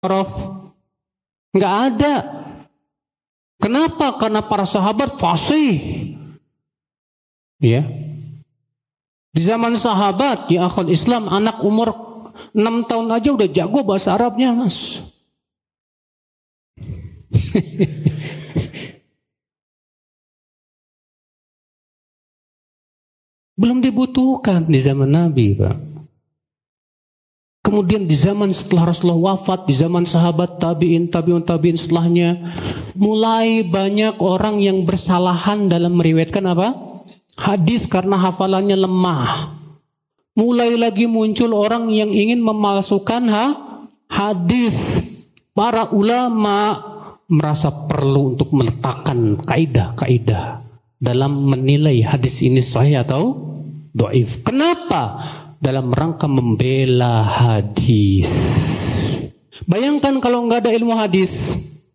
Musyarraf. Nggak ada. Kenapa? Karena para sahabat fasih. Ya. Di zaman sahabat, di akhir Islam, anak umur 6 tahun aja udah jago bahasa Arabnya, Mas. Belum dibutuhkan di zaman Nabi, Pak. Kemudian di zaman setelah Rasulullah wafat, di zaman sahabat tabi'in setelahnya, mulai banyak orang yang bersalahan dalam meriwayatkan apa? Hadis karena hafalannya lemah. Mulai lagi muncul orang yang ingin memalsukan hadis. Para ulama merasa perlu untuk meletakkan kaidah-kaidah dalam menilai hadis ini sahih atau dhaif. Kenapa? Dalam rangka membela hadis. Bayangkan kalau nggak ada ilmu hadis.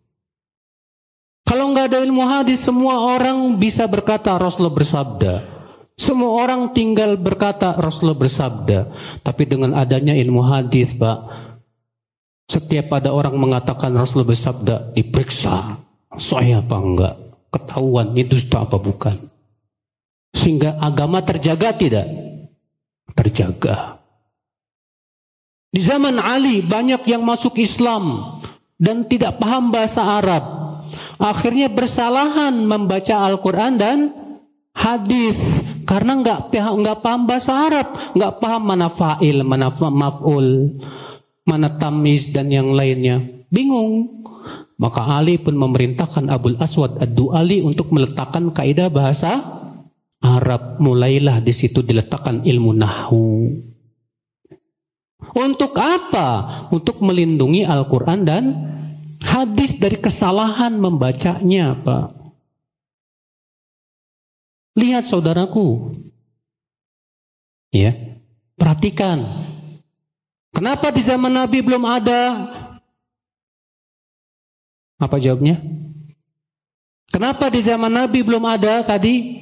Kalau nggak ada ilmu hadis, semua orang bisa berkata Rasulullah bersabda. Semua orang tinggal berkata Rasulullah bersabda. Tapi dengan adanya ilmu hadis, Pak, setiap ada orang mengatakan Rasulullah bersabda, diperiksa sahih apa enggak, ketahuan ini dusta apa bukan. Sehingga agama terjaga tidak? Terjaga. Di zaman Ali banyak yang masuk Islam dan tidak paham bahasa Arab. Akhirnya bersalahan membaca Al-Quran dan hadis karena nggak paham bahasa Arab, nggak paham mana fa'il, mana maf'ul, mana tamiz dan yang lainnya. Bingung. Maka Ali pun memerintahkan Abul Aswad Ad-Du'ali untuk meletakkan kaidah bahasa Arab. Mulailah di situ diletakkan ilmu nahwu. Untuk apa? Untuk melindungi Al-Quran dan hadis dari kesalahan membacanya, Pak. Lihat saudaraku. Ya, perhatikan. Kenapa di zaman Nabi belum ada? Apa jawabnya? Kenapa di zaman Nabi belum ada tadi?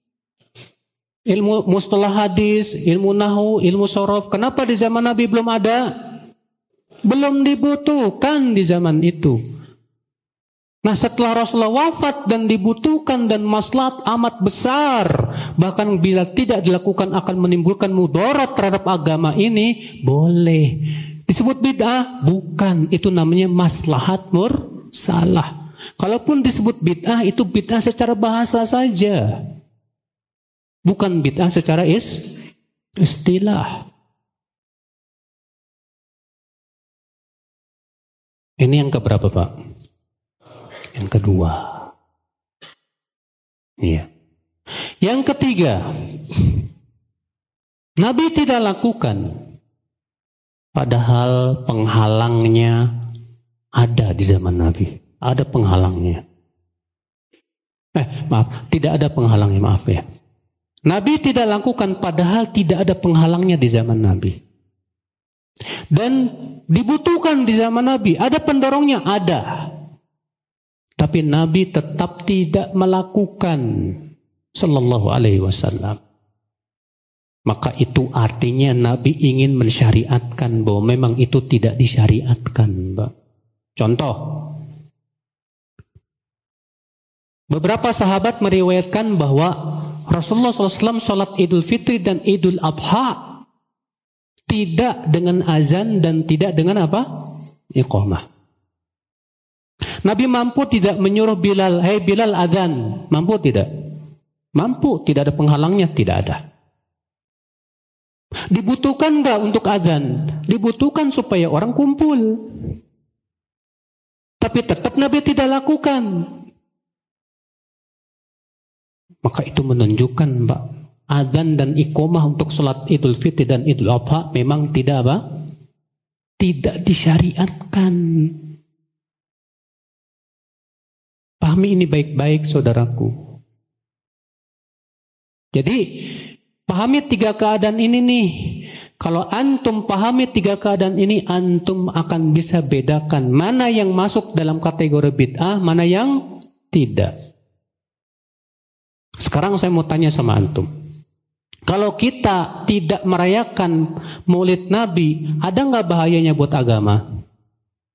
Ilmu mustalah hadis, ilmu nahwu, ilmu sorof. Kenapa di zaman Nabi belum ada? Belum dibutuhkan di zaman itu. Nah, setelah Rasulullah wafat dan dibutuhkan dan maslahat amat besar, bahkan bila tidak dilakukan akan menimbulkan mudarat terhadap agama ini, boleh. Disebut bid'ah? Bukan, itu namanya maslahat mursalah. Kalaupun disebut bid'ah, itu bid'ah secara bahasa saja. Bukan bid'ah secara istilah. Ini yang keberapa, Pak? Yang kedua. Iya. Yang ketiga, Nabi tidak lakukan, padahal penghalangnya ada di zaman Nabi. Ada penghalangnya. Tidak ada penghalangnya, maaf ya. Nabi tidak lakukan padahal tidak ada penghalangnya di zaman Nabi. Dan dibutuhkan di zaman Nabi. Ada pendorongnya? Ada. Tapi Nabi tetap tidak melakukan. Sallallahu alaihi wasallam. Maka itu artinya Nabi ingin mensyariatkan bahwa memang itu tidak disyariatkan, Mbak. Contoh. Beberapa sahabat meriwayatkan bahwa Rasulullah SAW sholat Idul Fitri dan Idul Adha tidak dengan azan dan tidak dengan apa? Iqamah. Nabi mampu tidak menyuruh Bilal, "Hei Bilal azan." Mampu tidak? Mampu, tidak ada penghalangnya, tidak ada. Dibutuhkan enggak untuk azan? Dibutuhkan supaya orang kumpul. Tapi tetap Nabi tidak lakukan. Maka itu menunjukkan, Mbak, adzan dan iqamah untuk sholat Idul Fitri dan Idul Adha memang tidak apa? Tidak disyariatkan. Pahami ini baik-baik, saudaraku. Jadi, pahami 3 keadaan ini nih. Kalau antum pahami 3 keadaan ini, antum akan bisa bedakan mana yang masuk dalam kategori bid'ah, mana yang tidak. Sekarang saya mau tanya sama antum. Kalau kita tidak merayakan Maulid Nabi, ada nggak bahayanya buat agama?